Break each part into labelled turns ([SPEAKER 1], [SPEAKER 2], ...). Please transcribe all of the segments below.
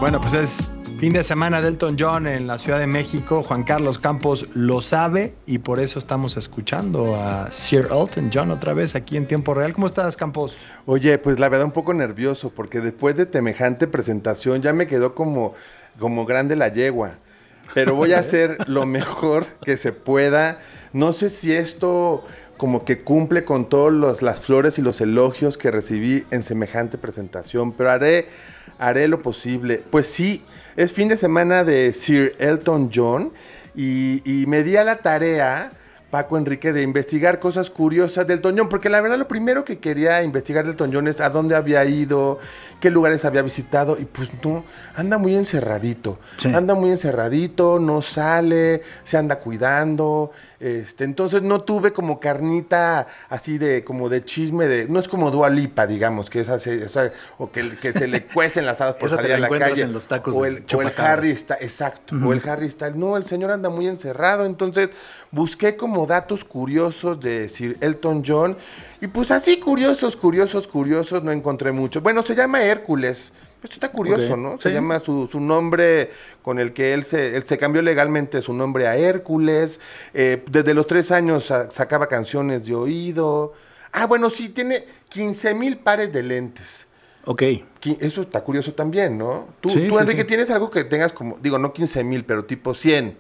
[SPEAKER 1] Bueno, pues es fin de semana de Elton John en la Ciudad de México. Juan Carlos Campos lo sabe y por eso estamos escuchando a Sir Elton John otra vez aquí en tiempo real. ¿Cómo estás, Campos?
[SPEAKER 2] Oye, pues la verdad un poco nervioso porque después de semejante presentación ya me quedó como grande la yegua. Pero voy a hacer lo mejor que se pueda. No sé si esto como que cumple con todas las flores y los elogios que recibí en semejante presentación, pero haré lo posible. Pues sí, es fin de semana de Sir Elton John y me di a la tarea, Paco Enrique, de investigar cosas curiosas del Elton John, porque la verdad lo primero que quería investigar del Elton John es a dónde había ido, qué lugares había visitado, y pues no, anda muy encerradito,
[SPEAKER 3] Sí.
[SPEAKER 2] anda muy encerradito, no sale, se anda cuidando, entonces no tuve como carnita así como de chisme, no es como Dua Lipa, digamos, que es así, o sea, o que se le cuecen las hadas por
[SPEAKER 3] Esa te
[SPEAKER 2] salir
[SPEAKER 3] la
[SPEAKER 2] a la
[SPEAKER 3] encuentras
[SPEAKER 2] calle,
[SPEAKER 3] en los tacos
[SPEAKER 2] o
[SPEAKER 3] de
[SPEAKER 2] el
[SPEAKER 3] Chupacabras.
[SPEAKER 2] Harry está, exacto, o el Harry está, no, el señor anda muy encerrado, entonces busqué como datos curiosos de Sir Elton John, y pues así curiosos, no encontré mucho. Bueno, se llama Hércules. Esto está curioso,
[SPEAKER 3] Ok,
[SPEAKER 2] ¿no? Se
[SPEAKER 3] sí.
[SPEAKER 2] llama su nombre con el que él se cambió legalmente su nombre a Hércules. Desde los 3 años sacaba canciones de oído. Ah, bueno, sí, tiene 15,000 pares de lentes.
[SPEAKER 3] Ok.
[SPEAKER 2] Eso está curioso también, ¿no?
[SPEAKER 3] Sí,
[SPEAKER 2] Tú
[SPEAKER 3] sí,
[SPEAKER 2] Enrique,
[SPEAKER 3] sí.
[SPEAKER 2] ¿tienes algo que tengas como, digo, no 15,000, pero tipo 100?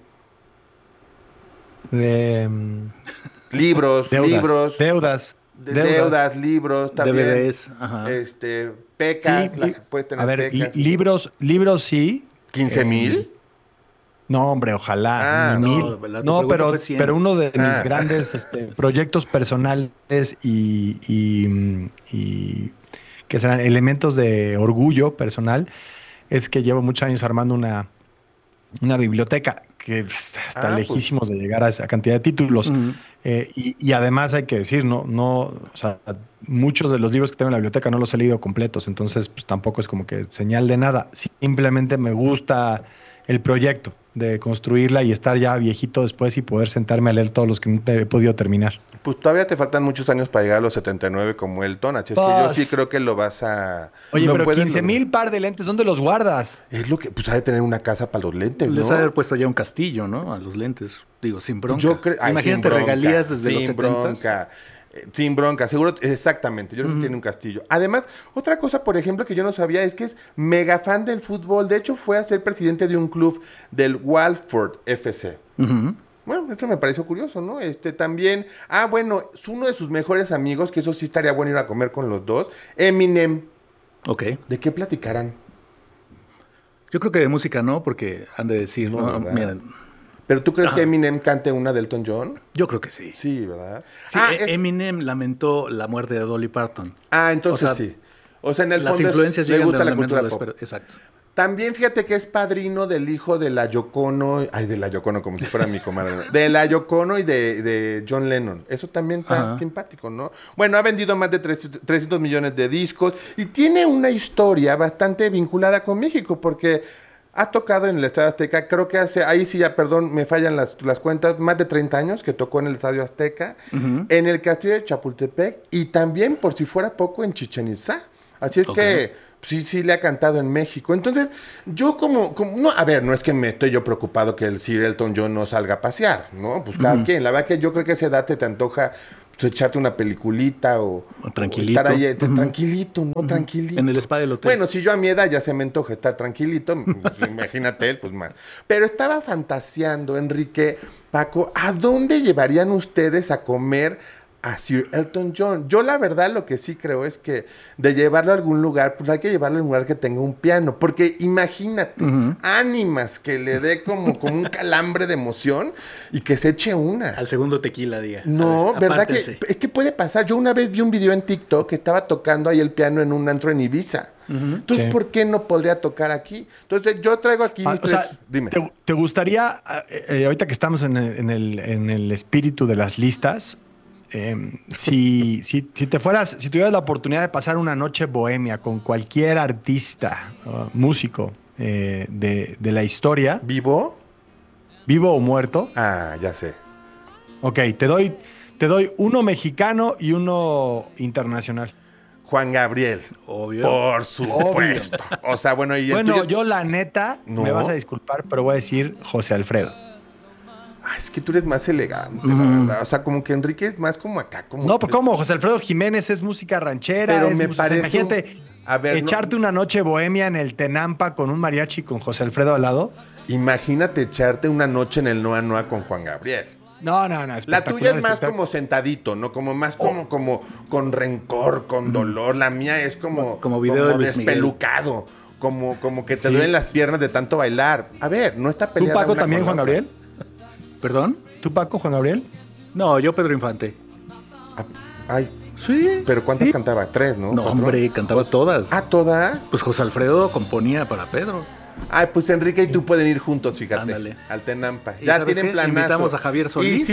[SPEAKER 1] De,
[SPEAKER 2] Libros,
[SPEAKER 1] deudas,
[SPEAKER 2] libros,
[SPEAKER 1] deudas,
[SPEAKER 2] de
[SPEAKER 1] deudas.
[SPEAKER 2] deudas, libros, también.
[SPEAKER 3] DVDs, ajá.
[SPEAKER 1] Sí,
[SPEAKER 2] Pecas, puedes
[SPEAKER 1] a
[SPEAKER 2] tener
[SPEAKER 1] ver,
[SPEAKER 2] pecas.
[SPEAKER 1] libros sí.
[SPEAKER 2] ¿15
[SPEAKER 1] Em,
[SPEAKER 2] mil?
[SPEAKER 1] no, hombre, ojalá, ni
[SPEAKER 2] Ah,
[SPEAKER 1] mil.
[SPEAKER 3] No, tu
[SPEAKER 1] No,
[SPEAKER 3] pregunta fue
[SPEAKER 1] pero
[SPEAKER 3] 100.
[SPEAKER 1] uno de mis
[SPEAKER 2] ah.
[SPEAKER 1] grandes proyectos personales y que serán elementos de orgullo personal es que llevo muchos años armando una biblioteca que está
[SPEAKER 2] Ah, pues,
[SPEAKER 1] lejísimos de llegar a esa cantidad de títulos.
[SPEAKER 3] Ujú.
[SPEAKER 1] Y además hay que decir, o sea, muchos de los libros que tengo en la biblioteca no los he leído completos, entonces pues tampoco es como que señal de nada. Simplemente me gusta el proyecto de construirla y estar ya viejito después y poder sentarme a leer todos los que no he podido terminar.
[SPEAKER 2] pues todavía te faltan muchos años para llegar a los 79 como Elton, así es que yo sí
[SPEAKER 1] Pues,
[SPEAKER 2] creo que lo vas a...
[SPEAKER 1] oye,
[SPEAKER 2] Lo
[SPEAKER 1] pero
[SPEAKER 2] puedes
[SPEAKER 1] 15
[SPEAKER 2] lograr.
[SPEAKER 1] mil par de lentes, ¿dónde los guardas?
[SPEAKER 2] Es lo que, pues ha de tener una casa para los lentes,
[SPEAKER 3] Les ha de
[SPEAKER 2] ¿no?
[SPEAKER 3] haber puesto ya un castillo, ¿no? A los lentes. Digo, sin
[SPEAKER 2] Pues yo
[SPEAKER 3] bronca.
[SPEAKER 2] creo... Ay, sin
[SPEAKER 3] Imagínate
[SPEAKER 2] bronca,
[SPEAKER 3] regalías desde los
[SPEAKER 2] sin
[SPEAKER 3] 70s.
[SPEAKER 2] bronca. Sin bronca, seguro, exactamente, yo creo que tiene un castillo. Además, otra cosa, por ejemplo, que yo no sabía es que es mega fan del fútbol. De hecho, fue a ser presidente de un club del Walford FC. Bueno, esto me pareció curioso, ¿no? También, bueno, es uno de sus mejores amigos, que eso sí estaría bueno ir a comer con los dos, Eminem.
[SPEAKER 3] Ok.
[SPEAKER 2] ¿De qué platicarán?
[SPEAKER 3] Yo creo que de música no, porque han de decir,
[SPEAKER 2] No,
[SPEAKER 3] no,
[SPEAKER 2] ¿verdad?
[SPEAKER 3] miren,
[SPEAKER 2] ¿Pero tú crees que Eminem cante una de Elton John?
[SPEAKER 3] yo creo que sí.
[SPEAKER 2] Sí, ¿verdad?
[SPEAKER 3] Sí, Eminem lamentó la muerte de Dolly Parton. O
[SPEAKER 2] Entonces
[SPEAKER 3] sea,
[SPEAKER 2] sí. O sea, en el
[SPEAKER 3] las
[SPEAKER 2] fondo
[SPEAKER 3] influencias
[SPEAKER 2] le
[SPEAKER 3] llegan de
[SPEAKER 2] gusta
[SPEAKER 3] donde
[SPEAKER 2] la
[SPEAKER 3] menos
[SPEAKER 2] cultura
[SPEAKER 3] lo
[SPEAKER 2] pop.
[SPEAKER 3] espero. Exacto.
[SPEAKER 2] También fíjate que es padrino del hijo de la Yoko Ono, ay, de la Yoko Ono, como si fuera mi comadre, ¿no? De la Yoko Ono y de John Lennon. Eso también está
[SPEAKER 3] Ajá.
[SPEAKER 2] simpático, ¿no? Bueno, ha vendido más de 300 millones de discos y tiene una historia bastante vinculada con México, porque ha tocado en el Estadio Azteca, creo que ahí sí ya, perdón, me fallan las cuentas, más de 30 años que tocó en el Estadio Azteca, en el Castillo de Chapultepec y también, por si fuera poco, en Chichén Itzá. Así es
[SPEAKER 3] Ok.
[SPEAKER 2] que sí le ha cantado en México. Entonces, yo no, a ver, no es que me estoy yo preocupado que el Sir Elton John no salga a pasear, ¿no? Pues cada quien. La verdad que yo creo que a esa edad te antoja pues, echarte una peliculita o
[SPEAKER 3] Tranquilito.
[SPEAKER 2] estar ahí,
[SPEAKER 3] Ujú.
[SPEAKER 2] tranquilito, ¿no? Tranquilito.
[SPEAKER 3] En el spa del hotel.
[SPEAKER 2] Bueno, si yo a mi edad ya se me antoja estar tranquilito, pues, imagínate él, pues más. Pero estaba fantaseando, Enrique, Paco, ¿a dónde llevarían ustedes a comer a Sir Elton John? Yo la verdad lo que sí creo es que de llevarlo a algún lugar, pues hay que llevarlo a un lugar que tenga un piano, porque imagínate, ánimas que le dé como un calambre de emoción y que se eche una.
[SPEAKER 3] Al segundo tequila, diga. A
[SPEAKER 2] No,
[SPEAKER 3] ver,
[SPEAKER 2] ¿verdad que
[SPEAKER 3] apártense.
[SPEAKER 2] es que puede pasar? Yo una vez vi un video en TikTok que estaba tocando ahí el piano en un antro en Ibiza. Entonces,
[SPEAKER 1] Sí.
[SPEAKER 2] ¿por qué no podría tocar aquí? Entonces, yo traigo aquí mis
[SPEAKER 1] O sea,
[SPEAKER 2] Dime.
[SPEAKER 1] ¿te gustaría, ahorita que estamos en el espíritu de las listas, si si tuvieras la oportunidad de pasar una noche bohemia con cualquier artista, músico de la historia,
[SPEAKER 2] ¿Vivo?
[SPEAKER 1] vivo o muerto,
[SPEAKER 2] Ya sé.
[SPEAKER 1] ok, te doy uno mexicano y uno internacional.
[SPEAKER 2] Juan Gabriel.
[SPEAKER 3] Obvio.
[SPEAKER 2] Por supuesto. O sea, bueno, y el
[SPEAKER 1] Bueno,
[SPEAKER 2] tuyo-
[SPEAKER 1] yo la neta,
[SPEAKER 2] No.
[SPEAKER 1] me vas a disculpar, pero voy a decir José Alfredo.
[SPEAKER 2] Ay, es que tú eres más elegante, la verdad. O sea, como que Enrique es más como acá, como...
[SPEAKER 1] No, pues ¿cómo? José Alfredo Jiménez es música ranchera.
[SPEAKER 2] Pero
[SPEAKER 1] es
[SPEAKER 2] me
[SPEAKER 1] o sea,
[SPEAKER 2] parece
[SPEAKER 1] imagínate
[SPEAKER 2] A ver,
[SPEAKER 1] echarte una noche bohemia en el Tenampa con un mariachi con José Alfredo al lado.
[SPEAKER 2] Imagínate echarte una noche en el Noa Noa con Juan Gabriel.
[SPEAKER 1] No.
[SPEAKER 2] La tuya es más como sentadito, ¿no? Como más como con rencor, con dolor. La mía es
[SPEAKER 3] Como video de Luis Miguel.
[SPEAKER 2] despelucado. Como que te
[SPEAKER 1] Sí.
[SPEAKER 2] duelen las piernas de tanto bailar. A ver, no está
[SPEAKER 1] ¿Tú,
[SPEAKER 2] peleada
[SPEAKER 1] Paco,
[SPEAKER 2] una
[SPEAKER 1] también,
[SPEAKER 2] con
[SPEAKER 1] Juan
[SPEAKER 2] la otra.
[SPEAKER 1] Gabriel?
[SPEAKER 3] ¿Perdón?
[SPEAKER 1] ¿Tú, Paco, Juan Gabriel?
[SPEAKER 3] No, yo Pedro Infante.
[SPEAKER 2] Ah, Ay,
[SPEAKER 3] Sí.
[SPEAKER 2] pero ¿cuántas cantaba? 3, ¿no?
[SPEAKER 3] No,
[SPEAKER 2] 4.
[SPEAKER 3] hombre, cantaba todas.
[SPEAKER 2] Ah, ¿todas?
[SPEAKER 3] Pues José Alfredo componía para Pedro.
[SPEAKER 2] Ay, pues Enrique y tú pueden ir juntos, fíjate.
[SPEAKER 3] Ándale.
[SPEAKER 2] Al Tenampa.
[SPEAKER 3] ¿Y
[SPEAKER 2] Ya
[SPEAKER 3] sabes
[SPEAKER 2] tienen
[SPEAKER 3] qué?
[SPEAKER 2] planazo.
[SPEAKER 3] Invitamos a Javier Solís.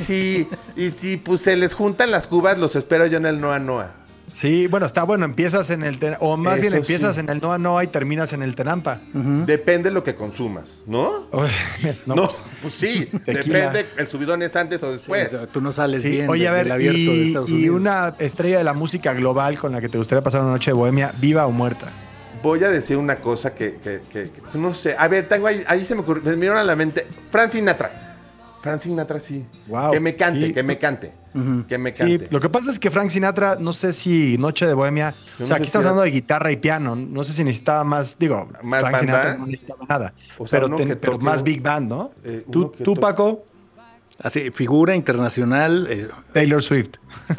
[SPEAKER 2] Y si pues se les juntan las cubas, los espero yo en el Noa Noa.
[SPEAKER 1] Sí, bueno, está bueno. Empiezas en el... O más bien
[SPEAKER 2] Eso
[SPEAKER 1] empiezas
[SPEAKER 2] sí.
[SPEAKER 1] en el Noa Noa y terminas en el Tenampa.
[SPEAKER 2] Depende lo que consumas, ¿no?
[SPEAKER 1] No,
[SPEAKER 2] No,
[SPEAKER 1] pues,
[SPEAKER 2] pues sí.
[SPEAKER 1] tequila.
[SPEAKER 2] Depende, el subidón es antes o después.
[SPEAKER 3] O sea, tú no sales
[SPEAKER 1] sí.
[SPEAKER 3] bien
[SPEAKER 1] Oye, a
[SPEAKER 3] del
[SPEAKER 1] ver,
[SPEAKER 3] abierto de
[SPEAKER 1] y,
[SPEAKER 3] Estados
[SPEAKER 1] y
[SPEAKER 3] Unidos.
[SPEAKER 1] una estrella de la música global con la que te gustaría pasar una noche de bohemia, viva o muerta.
[SPEAKER 2] Voy a decir una cosa que no sé. A ver, tengo ahí se me ocurrió, se me vino a la mente. Frank Sinatra. Frank Sinatra, sí.
[SPEAKER 1] Wow,
[SPEAKER 2] Que me cante,
[SPEAKER 1] sí.
[SPEAKER 2] que me cante. Que me
[SPEAKER 1] Sí,
[SPEAKER 2] cante.
[SPEAKER 1] lo que pasa es que Frank Sinatra, no sé si Noche de Bohemia,
[SPEAKER 2] Yo
[SPEAKER 1] o sea,
[SPEAKER 2] no
[SPEAKER 1] aquí
[SPEAKER 2] sé
[SPEAKER 1] estamos
[SPEAKER 2] si
[SPEAKER 1] hablando de guitarra y piano, no sé si necesitaba más, digo,
[SPEAKER 2] ¿Más
[SPEAKER 1] Frank
[SPEAKER 2] banda?
[SPEAKER 1] Sinatra no necesitaba nada,
[SPEAKER 2] O sea, uno que
[SPEAKER 1] pero
[SPEAKER 2] toque
[SPEAKER 1] más
[SPEAKER 2] un-
[SPEAKER 1] big band, ¿no?
[SPEAKER 2] uno
[SPEAKER 1] ¿Tú,
[SPEAKER 2] que
[SPEAKER 1] tú,
[SPEAKER 2] toque-
[SPEAKER 1] Paco,
[SPEAKER 3] Así, figura internacional.
[SPEAKER 1] Taylor Swift,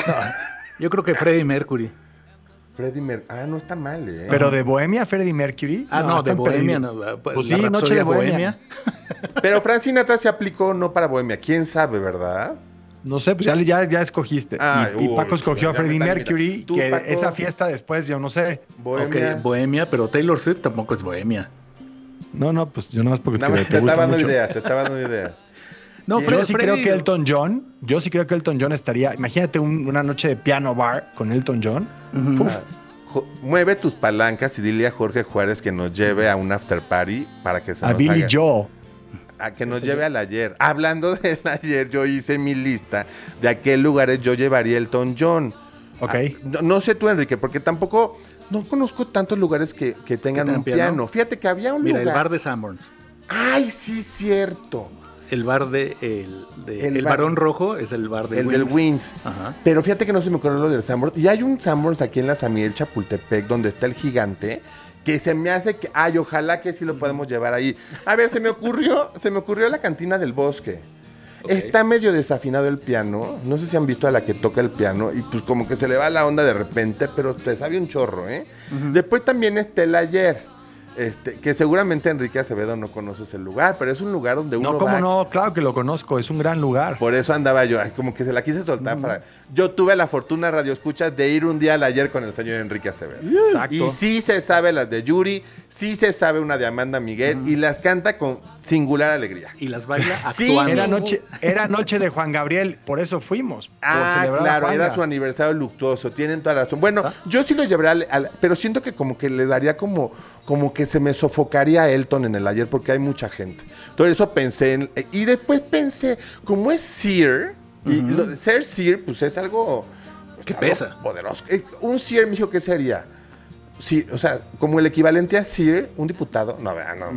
[SPEAKER 3] Yo creo que Freddie Mercury.
[SPEAKER 2] Freddie Mercury. Ah, no está mal, ¿eh?
[SPEAKER 1] pero de Bohemia, Freddie Mercury.
[SPEAKER 3] Ah, no, de
[SPEAKER 1] están
[SPEAKER 3] Bohemia.
[SPEAKER 1] perdidos.
[SPEAKER 3] No,
[SPEAKER 1] Pues
[SPEAKER 3] la
[SPEAKER 1] sí, Noche de
[SPEAKER 3] Rapsodia
[SPEAKER 1] Bohemia.
[SPEAKER 2] Pero Frank Sinatra se aplicó no para Bohemia. ¿Quién sabe, verdad?
[SPEAKER 1] No sé, pues ya escogiste.
[SPEAKER 2] Ay,
[SPEAKER 1] y
[SPEAKER 2] uy,
[SPEAKER 1] Paco escogió a
[SPEAKER 2] ya me
[SPEAKER 1] Freddie
[SPEAKER 2] está-
[SPEAKER 1] Mercury,
[SPEAKER 2] mira, tú,
[SPEAKER 1] que
[SPEAKER 2] Paco.
[SPEAKER 1] esa fiesta después, yo no sé.
[SPEAKER 2] Bohemia.
[SPEAKER 3] Ok, Bohemia, pero Taylor Swift tampoco es Bohemia.
[SPEAKER 1] No, pues yo no es porque
[SPEAKER 2] Nada más
[SPEAKER 1] te
[SPEAKER 2] te
[SPEAKER 1] gusta
[SPEAKER 2] estaba dando
[SPEAKER 1] mucho.
[SPEAKER 2] ideas, te estaba dando ideas.
[SPEAKER 3] No,
[SPEAKER 1] Yo sí creo
[SPEAKER 3] Freddie-
[SPEAKER 1] que Elton John estaría. Imagínate una noche de piano bar con Elton John.
[SPEAKER 2] Ah, mueve tus palancas y dile a Jorge Juárez que nos lleve a un after party para que se
[SPEAKER 1] A
[SPEAKER 2] nos
[SPEAKER 1] Billy
[SPEAKER 2] haga-
[SPEAKER 1] Joel.
[SPEAKER 2] A que nos lleve al ayer. Hablando del ayer, yo hice mi lista de a qué lugares yo llevaría Elton John.
[SPEAKER 1] Ok.
[SPEAKER 2] Ah, no sé tú, Enrique, porque tampoco no conozco tantos lugares que tengan
[SPEAKER 3] tengan
[SPEAKER 2] un piano. Fíjate que había un
[SPEAKER 3] Mira,
[SPEAKER 2] lugar.
[SPEAKER 3] el bar de Sanborns.
[SPEAKER 2] Ay, sí, cierto.
[SPEAKER 3] El bar de el
[SPEAKER 2] bar-
[SPEAKER 3] Barón Rojo es el bar de
[SPEAKER 2] El del Wings.
[SPEAKER 3] Ajá.
[SPEAKER 2] Pero fíjate que no se me ocurrió lo del Sanborns. Y hay un Sanborns aquí en la Samiel Chapultepec, donde está el gigante, que se me hace que, ay, ojalá que sí lo podemos llevar ahí. A ver, se me ocurrió la cantina del bosque.
[SPEAKER 3] Ok.
[SPEAKER 2] Está medio desafinado el piano. No sé si han visto a la que toca el piano y pues como que se le va la onda de repente, pero te sabe un chorro, ¿eh? Después también está el ayer. Que seguramente Enrique Acevedo no conoces el lugar, pero es un lugar donde uno
[SPEAKER 1] No, ¿cómo
[SPEAKER 2] va.
[SPEAKER 1] no? Claro que lo conozco, es un gran lugar.
[SPEAKER 2] Por eso andaba yo, ay, como que se la quise soltar para... Yo tuve la fortuna, Radio Escuchas, de ir un día al ayer con el señor Enrique Acevedo.
[SPEAKER 1] Exacto.
[SPEAKER 2] Y sí se sabe las de Yuri, sí se sabe una de Amanda Miguel, y las canta con singular alegría.
[SPEAKER 3] Y las baila
[SPEAKER 2] Sí,
[SPEAKER 3] actuando.
[SPEAKER 1] Era noche de Juan Gabriel, por eso fuimos. por
[SPEAKER 2] Ah,
[SPEAKER 1] celebrar a
[SPEAKER 2] claro,
[SPEAKER 1] Juanga.
[SPEAKER 2] era su aniversario luctuoso, tienen toda la razón. Bueno, yo sí lo llevaría pero siento que como que le daría como que se me sofocaría a Elton en el ayer porque hay mucha gente. Entonces eso pensé y después pensé, como es Sear, y lo de ser Sear, pues es algo
[SPEAKER 3] Que
[SPEAKER 2] algo
[SPEAKER 3] pesa.
[SPEAKER 2] poderoso. Un Sear, me dijo, ¿qué sería? Sí, o sea, como el equivalente a Sear, un diputado. No, vea, no.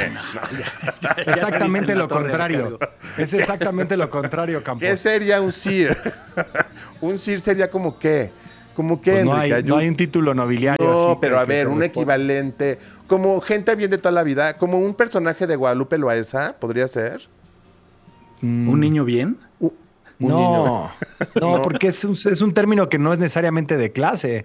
[SPEAKER 1] Exactamente
[SPEAKER 3] Ya
[SPEAKER 1] lo
[SPEAKER 3] te diste en la torre,
[SPEAKER 1] contrario.
[SPEAKER 3] Ricardo.
[SPEAKER 1] Es exactamente lo contrario, Campos.
[SPEAKER 2] ¿Qué sería un Sear? Un Sear sería como qué? Como que
[SPEAKER 1] Pues no hay
[SPEAKER 2] Enrique,
[SPEAKER 1] un título nobiliario.
[SPEAKER 2] No,
[SPEAKER 1] así
[SPEAKER 2] pero
[SPEAKER 1] que-
[SPEAKER 2] a
[SPEAKER 1] que
[SPEAKER 2] ver, un
[SPEAKER 1] corresponde.
[SPEAKER 2] equivalente, como gente bien de toda la vida, como un personaje de Guadalupe Loaesa, podría ser.
[SPEAKER 3] ¿Un niño bien?
[SPEAKER 2] Un niño.
[SPEAKER 1] No, no,
[SPEAKER 2] No.
[SPEAKER 1] porque es un término que no es necesariamente de clase.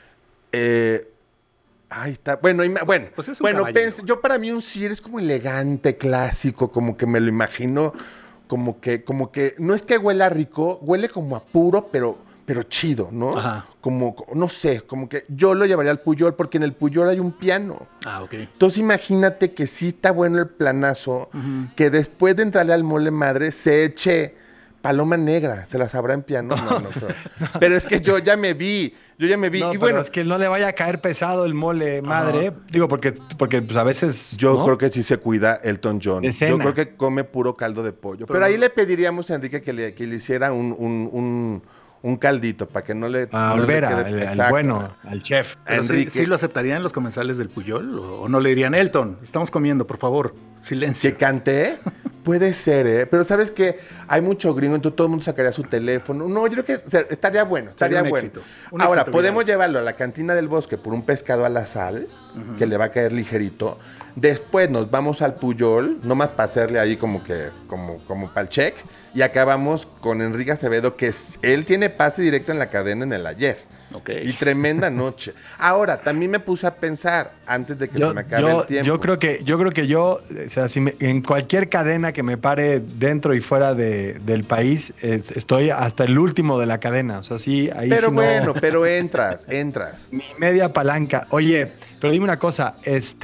[SPEAKER 2] Ahí está. Bueno,
[SPEAKER 3] Pues es un caballero.
[SPEAKER 2] yo para mí un Sir es como elegante, clásico, como que me lo imagino, como que no es que huela rico, huele como a puro, pero chido, ¿no?
[SPEAKER 3] Ajá.
[SPEAKER 2] Como, no sé, como que yo lo llevaría al Puyol porque en el Puyol hay un piano.
[SPEAKER 3] Ah, ok.
[SPEAKER 2] Entonces imagínate que sí está bueno el planazo, que después de entrarle al mole madre se eche paloma negra, ¿se la sabrá en piano? No, pero es que yo ya me vi.
[SPEAKER 1] No,
[SPEAKER 2] y
[SPEAKER 1] pero
[SPEAKER 2] bueno,
[SPEAKER 1] es que no le vaya a caer pesado el mole madre. Digo, porque pues a veces.
[SPEAKER 2] yo
[SPEAKER 1] ¿no?
[SPEAKER 2] creo que sí se cuida Elton John.
[SPEAKER 1] De
[SPEAKER 2] Yo
[SPEAKER 1] cena.
[SPEAKER 2] creo que come puro caldo de pollo.
[SPEAKER 3] Pero
[SPEAKER 2] Pero ahí
[SPEAKER 3] no-
[SPEAKER 2] le pediríamos a Enrique que le hiciera un Un caldito, para que no le...
[SPEAKER 1] A
[SPEAKER 2] no le
[SPEAKER 1] Olvera,
[SPEAKER 2] quede-
[SPEAKER 1] al
[SPEAKER 2] Exacto.
[SPEAKER 1] bueno, al chef.
[SPEAKER 3] Pero
[SPEAKER 2] Enrique.
[SPEAKER 3] ¿sí lo aceptarían los comensales del Puyol? ¿O no le dirían, Elton, estamos comiendo, por favor, silencio?
[SPEAKER 2] Que canté, puede ser, ¿eh? Pero ¿sabes qué? Hay mucho gringo, entonces todo el mundo sacaría su teléfono. No, yo creo que estaría bueno, estaría
[SPEAKER 3] Sería un
[SPEAKER 2] bueno.
[SPEAKER 3] éxito, un
[SPEAKER 2] Ahora,
[SPEAKER 3] éxito
[SPEAKER 2] podemos
[SPEAKER 3] viral.
[SPEAKER 2] llevarlo a la cantina del bosque por un pescado a la sal, que le va a caer ligerito. Después nos vamos al Puyol, nomás para hacerle ahí como para el check. Y acabamos con Enrique Acevedo, que él tiene pase directo en la cadena en el ayer.
[SPEAKER 3] Ok.
[SPEAKER 2] Y tremenda noche. Ahora, también me puse a pensar, antes de que se me acabe el tiempo.
[SPEAKER 1] Yo creo que o sea, en cualquier cadena que me pare dentro y fuera del país, estoy hasta el último de la cadena. O sea, sí, ahí
[SPEAKER 2] Pero
[SPEAKER 1] sí no-
[SPEAKER 2] bueno, pero entras.
[SPEAKER 1] Ni media palanca. Oye, pero dime una cosa,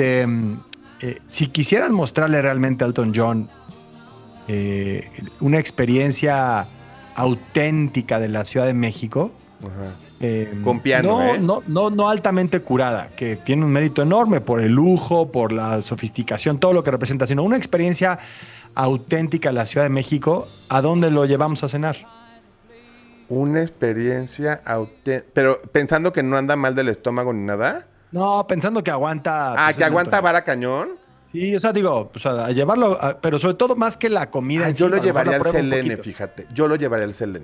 [SPEAKER 1] si quisieras mostrarle realmente a Elton John una experiencia auténtica de la Ciudad de México,
[SPEAKER 2] Ajá. Con piano,
[SPEAKER 1] no altamente curada, que tiene un mérito enorme por el lujo, por la sofisticación, todo lo que representa, sino una experiencia auténtica de la Ciudad de México, ¿a dónde lo llevamos a cenar?
[SPEAKER 2] Una experiencia auténtica. Pero pensando que no anda mal del estómago ni nada.
[SPEAKER 1] No, pensando que aguanta.
[SPEAKER 2] Ah,
[SPEAKER 1] pues,
[SPEAKER 2] que
[SPEAKER 1] es
[SPEAKER 2] aguanta
[SPEAKER 1] Elton.
[SPEAKER 2] vara cañón.
[SPEAKER 1] Sí, o sea, digo, o sea, a llevarlo, pero sobre todo más que la comida.
[SPEAKER 2] Ah,
[SPEAKER 1] en sí,
[SPEAKER 2] yo lo
[SPEAKER 1] a mejor
[SPEAKER 2] llevaría
[SPEAKER 1] la
[SPEAKER 2] al
[SPEAKER 1] pruebo un
[SPEAKER 2] Selene,
[SPEAKER 1] poquito.
[SPEAKER 2] fíjate. Yo lo llevaría al Selene.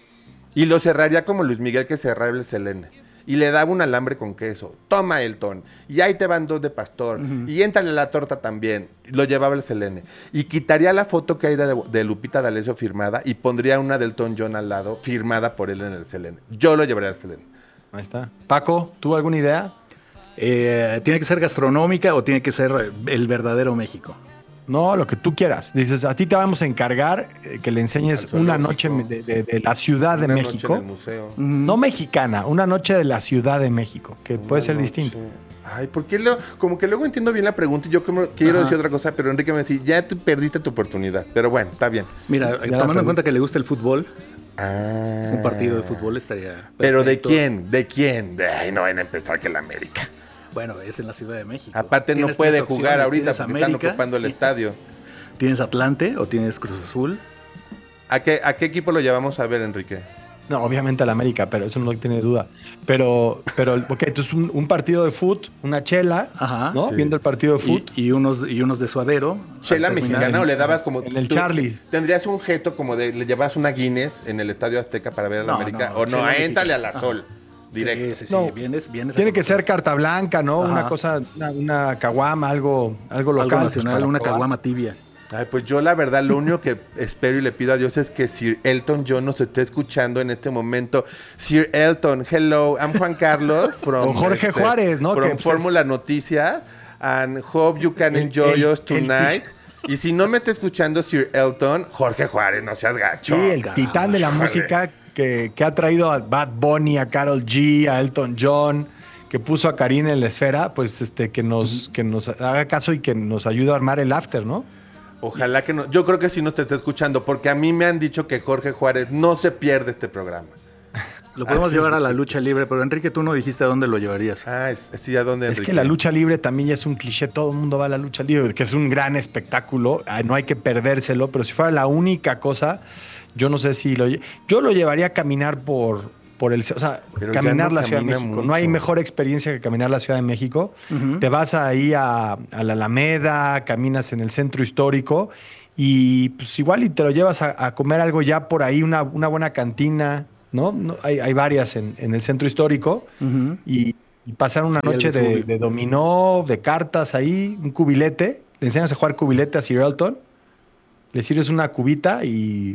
[SPEAKER 2] Y lo cerraría como Luis Miguel que cerraba el Selene. Y le daba un alambre con queso. Toma, Elton. Y ahí te van 2 de pastor. Y éntrale la torta también. Lo llevaba al Selene. Y quitaría la foto que hay de Lupita D'Alessio firmada y pondría una del Elton John al lado, firmada por él en el Selene. Yo lo llevaría al Selene.
[SPEAKER 1] Ahí está. Paco, ¿tú alguna idea?
[SPEAKER 3] ¿Tiene que ser gastronómica o tiene que ser el verdadero México?
[SPEAKER 1] No, lo que tú quieras. Dices, a ti te vamos a encargar que le enseñes
[SPEAKER 2] Al
[SPEAKER 1] una noche
[SPEAKER 2] zoológico.
[SPEAKER 1] de la Ciudad de
[SPEAKER 2] Una noche
[SPEAKER 1] México.
[SPEAKER 2] en el museo.
[SPEAKER 1] No mexicana, una noche de la Ciudad de México, que puede
[SPEAKER 2] Una
[SPEAKER 1] ser
[SPEAKER 2] noche.
[SPEAKER 1] distinto.
[SPEAKER 2] Ay, ¿por qué como que luego entiendo bien la pregunta y yo quiero decir otra cosa, pero Enrique me decía, ya tú perdiste tu oportunidad. Pero bueno, está bien.
[SPEAKER 3] Mira,
[SPEAKER 1] Ya
[SPEAKER 3] tomando en
[SPEAKER 1] perdí.
[SPEAKER 3] cuenta que le gusta el fútbol,
[SPEAKER 2] Ah.
[SPEAKER 3] un partido de fútbol estaría
[SPEAKER 2] ¿Pero de
[SPEAKER 3] perfecto.
[SPEAKER 2] quién? ¿De quién? Ay, no van a empezar que la América.
[SPEAKER 3] Bueno, es en la Ciudad de México.
[SPEAKER 2] Aparte no
[SPEAKER 3] Tienes
[SPEAKER 2] puede
[SPEAKER 3] tres
[SPEAKER 2] jugar
[SPEAKER 3] opciones,
[SPEAKER 2] ahorita
[SPEAKER 3] tienes
[SPEAKER 2] porque están
[SPEAKER 3] América,
[SPEAKER 2] ocupando el estadio.
[SPEAKER 3] ¿Tienes Atlante o tienes Cruz Azul?
[SPEAKER 2] ¿A qué equipo lo llevamos a ver, Enrique?
[SPEAKER 1] No, obviamente al América, pero eso no tiene duda. Pero ok, entonces un partido de fút, una chela,
[SPEAKER 3] Ajá,
[SPEAKER 1] ¿no?
[SPEAKER 2] sí.
[SPEAKER 1] Viendo el partido de fút.
[SPEAKER 3] Y unos de suadero.
[SPEAKER 2] ¿Chela
[SPEAKER 3] al terminar
[SPEAKER 2] mexicana
[SPEAKER 3] en-
[SPEAKER 2] o le dabas como...
[SPEAKER 1] en el Charlie.
[SPEAKER 2] ¿Tendrías un gesto como de le llevas una Guinness en el Estadio Azteca para ver a la
[SPEAKER 3] No,
[SPEAKER 2] América?
[SPEAKER 3] no,
[SPEAKER 2] o no,
[SPEAKER 3] chela
[SPEAKER 2] éntrale a la
[SPEAKER 3] mexicana.
[SPEAKER 2] Sol. Directo.
[SPEAKER 3] Sí,
[SPEAKER 1] No,
[SPEAKER 3] vienes a
[SPEAKER 1] Tiene que
[SPEAKER 3] conocer.
[SPEAKER 1] ser carta blanca, ¿no?
[SPEAKER 3] Ajá.
[SPEAKER 1] Una cosa, una caguama, algo local.
[SPEAKER 3] Algo
[SPEAKER 1] pues,
[SPEAKER 3] nacional,
[SPEAKER 1] para
[SPEAKER 3] una
[SPEAKER 1] probar.
[SPEAKER 3] caguama tibia.
[SPEAKER 2] Ay, pues yo la verdad lo único que espero y le pido a Dios es que Sir Elton John nos esté escuchando en este momento. Sir Elton, hello, I'm Juan Carlos from
[SPEAKER 1] O Jorge Juárez, ¿no?
[SPEAKER 2] From
[SPEAKER 1] Que, pues,
[SPEAKER 2] Fórmula Noticias and hope you can enjoy us tonight. Y si no me está escuchando Sir Elton, Jorge Juárez, no seas gacho.
[SPEAKER 1] Sí, el
[SPEAKER 3] Carajo,
[SPEAKER 1] titán de la
[SPEAKER 2] híjole.
[SPEAKER 1] música que ha traído a Bad Bunny, a Karol G, a Elton John, que puso a Karina en la esfera, pues que nos haga caso y que nos ayude a armar el after, ¿no?
[SPEAKER 2] Ojalá que no. Yo creo que sí nos te está escuchando, porque a mí me han dicho que Jorge Juárez no se pierde este programa.
[SPEAKER 3] Lo podemos
[SPEAKER 2] Así
[SPEAKER 3] llevar
[SPEAKER 2] es.
[SPEAKER 3] a la lucha libre, pero Enrique, tú no dijiste a dónde lo llevarías.
[SPEAKER 2] Ah, sí, ¿a dónde,
[SPEAKER 1] Es
[SPEAKER 2] Enrique?
[SPEAKER 1] que la lucha libre también ya es un cliché, todo el mundo va a la lucha libre, que es un gran espectáculo, no hay que perdérselo, pero si fuera la única cosa, yo no sé si yo lo llevaría a caminar por el, o sea,
[SPEAKER 2] Pero ya
[SPEAKER 1] caminar
[SPEAKER 2] no
[SPEAKER 1] la Ciudad de
[SPEAKER 2] camina
[SPEAKER 1] México.
[SPEAKER 2] mucho.
[SPEAKER 1] No hay mejor experiencia que caminar la Ciudad de México. Te vas ahí a la Alameda, caminas en el centro histórico y pues igual y te lo llevas a comer algo ya por ahí, una buena cantina, ¿no? Hay varias en el centro histórico
[SPEAKER 3] Ujú.
[SPEAKER 1] y pasar una
[SPEAKER 3] Y el
[SPEAKER 1] noche
[SPEAKER 3] Vesubio.
[SPEAKER 1] de dominó, de cartas ahí, un cubilete. Le enseñas a jugar cubilete a Sir Elton, le sirves una cubita y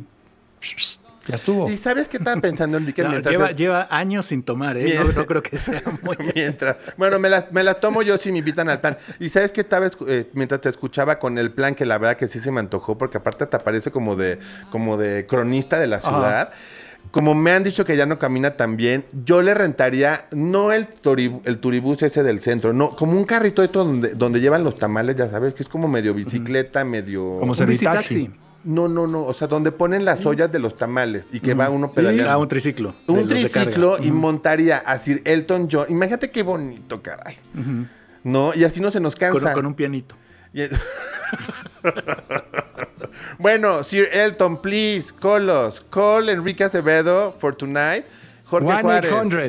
[SPEAKER 1] ya estuvo.
[SPEAKER 2] ¿Y sabes qué estaba pensando, Enrique?
[SPEAKER 3] No,
[SPEAKER 2] mientras
[SPEAKER 3] lleva años sin tomar, ¿eh?
[SPEAKER 2] Bien.
[SPEAKER 3] No creo que sea muy...
[SPEAKER 2] Bueno, me las tomo yo si me invitan al plan. Y sabes que estaba mientras te escuchaba con el plan, que la verdad que sí se me antojó, porque aparte te aparece como de cronista de la ciudad. Como me han dicho que ya no camina tan bien, yo le rentaría, no el turibús ese del centro, no, como un carrito esto donde llevan los tamales, ya sabes, que es como medio bicicleta, medio...
[SPEAKER 1] Como
[SPEAKER 3] Un
[SPEAKER 1] servitaxi.
[SPEAKER 3] bicitaxi.
[SPEAKER 2] No, o sea, donde ponen las ollas de los tamales y que va uno pedaleando.
[SPEAKER 3] Ah, un triciclo. de
[SPEAKER 2] Un
[SPEAKER 3] los de carga.
[SPEAKER 2] triciclo y montaría a Sir Elton John. Imagínate qué bonito, caray. ¿No? Y así no se nos cansa.
[SPEAKER 3] Con un pianito.
[SPEAKER 2] Y- Bueno, Sir Elton, please, call us. Call Enrique Acevedo for tonight. Jorge Juárez.
[SPEAKER 1] 1-800.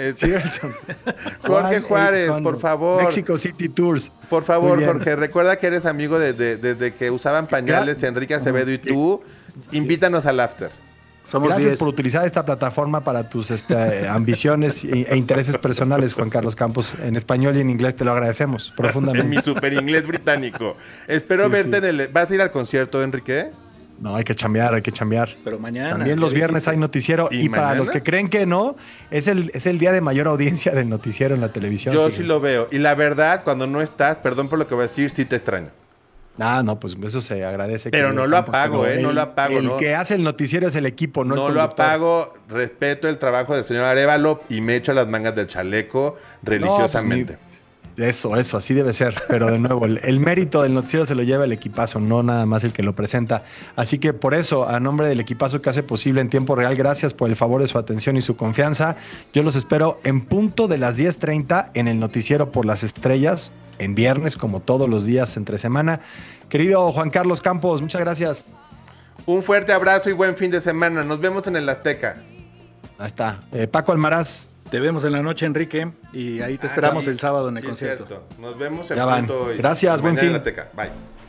[SPEAKER 2] Jorge Juárez,
[SPEAKER 1] 1-800.
[SPEAKER 2] por favor.
[SPEAKER 1] Mexico City Tours.
[SPEAKER 2] Por
[SPEAKER 1] Muy
[SPEAKER 2] favor,
[SPEAKER 1] bien.
[SPEAKER 2] Jorge, recuerda que eres amigo desde que usaban pañales Enrique Acevedo y tú. Invítanos al after.
[SPEAKER 3] Somos
[SPEAKER 1] Gracias
[SPEAKER 3] 10.
[SPEAKER 1] por utilizar esta plataforma para tus ambiciones e intereses personales, Juan Carlos Campos, en español y en inglés. Te lo agradecemos
[SPEAKER 2] En
[SPEAKER 1] profundamente.
[SPEAKER 2] mi super inglés británico. Espero
[SPEAKER 1] Sí,
[SPEAKER 2] verte
[SPEAKER 1] sí.
[SPEAKER 2] en el... ¿Vas a ir al concierto, Enrique?
[SPEAKER 1] No, hay que chambear, hay que chambear.
[SPEAKER 3] Pero mañana.
[SPEAKER 1] También los
[SPEAKER 3] ya
[SPEAKER 1] viernes
[SPEAKER 3] dijiste.
[SPEAKER 1] hay noticiero.
[SPEAKER 2] ¿Y
[SPEAKER 1] Y para
[SPEAKER 2] mañana?
[SPEAKER 1] los que creen que no, es el día de mayor audiencia del noticiero en la televisión.
[SPEAKER 2] Yo
[SPEAKER 1] fíjense.
[SPEAKER 2] sí lo veo. Y la verdad, cuando no estás, perdón por lo que voy a decir, sí te extraño.
[SPEAKER 1] Ah, no, pues eso se agradece.
[SPEAKER 2] Pero
[SPEAKER 1] querido
[SPEAKER 2] no lo
[SPEAKER 1] Campos,
[SPEAKER 2] apago,
[SPEAKER 1] pero
[SPEAKER 2] no lo apago,
[SPEAKER 1] El
[SPEAKER 2] no.
[SPEAKER 1] que hace el noticiero es el equipo, no el
[SPEAKER 2] No lo
[SPEAKER 1] conductor.
[SPEAKER 2] apago, respeto el trabajo del señor Arévalo y me echo las mangas del chaleco religiosamente.
[SPEAKER 1] No, pues, eso, así debe ser. Pero de nuevo, el mérito del noticiero se lo lleva el equipazo, no nada más el que lo presenta. Así que por eso, a nombre del equipazo que hace posible en tiempo real, gracias por el favor de su atención y su confianza. Yo los espero en punto de las 10:30 en el noticiero por las estrellas, en viernes, como todos los días entre semana. Querido Juan Carlos Campos, muchas gracias.
[SPEAKER 2] Un fuerte abrazo y buen fin de semana. Nos vemos en el Azteca.
[SPEAKER 1] Ahí está. Paco Almaraz.
[SPEAKER 3] Te vemos en la noche, Enrique, y ahí te esperamos
[SPEAKER 2] sí.
[SPEAKER 3] el sábado en el
[SPEAKER 2] Sí, es
[SPEAKER 3] concierto.
[SPEAKER 2] cierto. Nos vemos en
[SPEAKER 1] Ya van.
[SPEAKER 2] punto y
[SPEAKER 1] Gracias, buen
[SPEAKER 2] mañana en
[SPEAKER 1] fin.
[SPEAKER 2] el Azteca. Bye.